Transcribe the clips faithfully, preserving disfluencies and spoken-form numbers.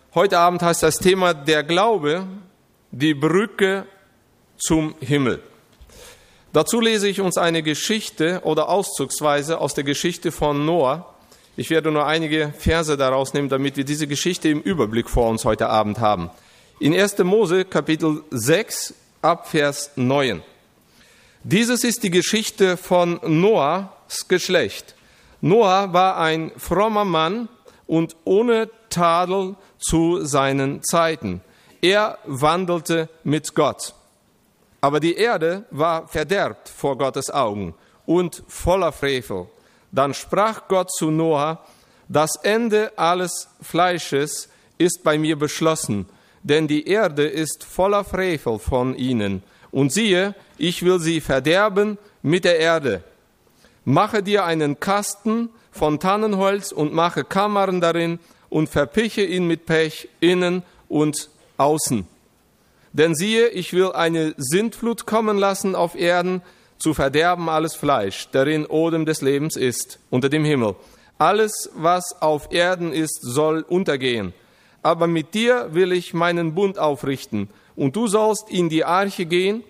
Heute Abend heißt das Thema der Glaube, die Brücke zum Himmel. Dazu lese ich uns eine Geschichte oder auszugsweise aus der Geschichte von Noah. Ich werde nur einige Verse daraus nehmen, damit wir diese Geschichte im Überblick vor uns heute Abend haben. In erster Mose Kapitel sechs ab Vers neun. Dieses ist die Geschichte von Noahs Geschlecht. Noah war ein frommer Mann und ohne Tadel zu seinen Zeiten. Er wandelte mit Gott. Aber die Erde war verderbt vor Gottes Augen und voller Frevel. Dann sprach Gott zu Noah: Das Ende alles Fleisches ist bei mir beschlossen, denn die Erde ist voller Frevel von ihnen. Und siehe, ich will sie verderben mit der Erde. Mache dir einen Kasten von Tannenholz und mache Kammern darin und verpiche ihn mit Pech innen und außen. Denn siehe, ich will eine Sintflut kommen lassen auf Erden, zu verderben alles Fleisch, darin Odem des Lebens ist, unter dem Himmel. Alles, was auf Erden ist, soll untergehen. Aber mit dir will ich meinen Bund aufrichten, und du sollst in die Arche gehen,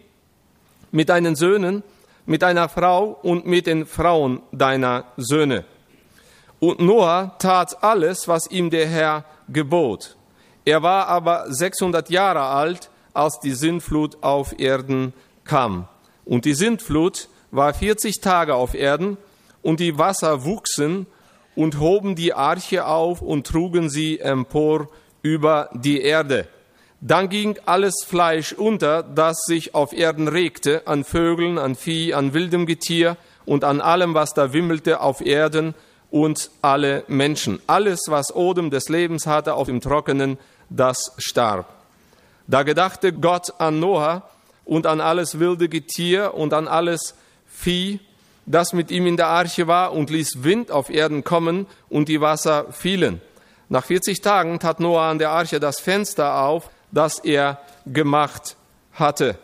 mit deinen Söhnen, mit deiner Frau und mit den Frauen deiner Söhne. Und Noah tat alles, was ihm der Herr gebot. Er war aber sechshundert Jahre alt, als die Sintflut auf Erden kam. Und die Sintflut war vierzig Tage auf Erden, und die Wasser wuchsen und hoben die Arche auf und trugen sie empor über die Erde. Dann ging alles Fleisch unter, das sich auf Erden regte, an Vögeln, an Vieh, an wildem Getier und an allem, was da wimmelte auf Erden, und alle Menschen. Alles, was Odem des Lebens hatte auf dem Trockenen, das starb. Da gedachte Gott an Noah und an alles wilde Getier und an alles Vieh, das mit ihm in der Arche war, und ließ Wind auf Erden kommen, und die Wasser fielen. Nach vierzig Tagen tat Noah an der Arche das Fenster auf, das er gemacht hatte.